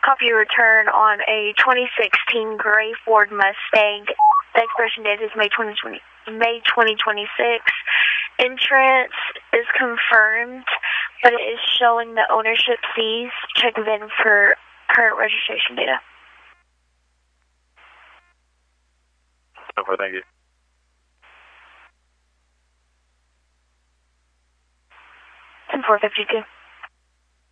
copy return on a 2016 gray Ford Mustang. The expiration date is May 2026. Insurance is confirmed, but it is showing the ownership seized. Check VIN for current registration data. Okay, thank you. 10-452.